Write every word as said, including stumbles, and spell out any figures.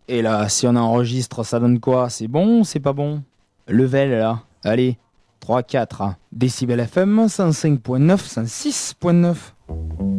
Et là, si on enregistre, ça donne quoi? C'est bon ou c'est pas bon? Level là. Allez, trois quatre. Décibel F M, cent cinq point neuf, cent six point neuf.